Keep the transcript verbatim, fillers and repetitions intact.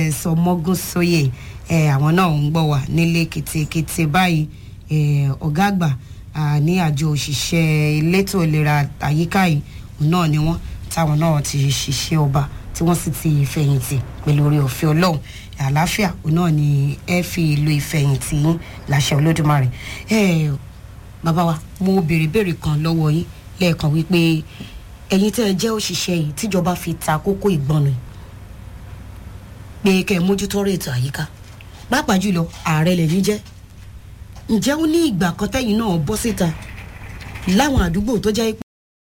Sọmọgún Sóyè àwọn náà ń gbọ́ wá nílé kétékété báyìí ọ̀gá àgbà ní àjọ òṣìṣẹ́ elétò ìlera àyíká yìí náà ni wọ́n táwọn náà ti ṣiṣẹ́ ọba tí wọ́n sì ti fẹ̀yìntì pẹ̀lú oore ọ̀fẹ́ Ọlọ́run àlàáfíà náà ni ẹ fi lo ìfẹ̀yìntì yín láṣẹ Olódùmarè. Bàbá wa mo béèrè béèrè kan lọ́wọ́ yín lẹ́ẹ̀kan wípé ẹ̀yin tẹ́ ẹ jẹ́ òṣìṣẹ́ yìí tíjọba fi ta kókó ìgbọ̀nù pé kẹ́ ẹ mójútó ọ̀rọ̀ ètò àyíká pàápàá jùlọ ààrẹ lẹ́yìn jẹ́ ǹjẹ́ ó ní ìgbà kan tẹ́yìn náà bọ́ síta láwọn àdúgbò tó jẹ́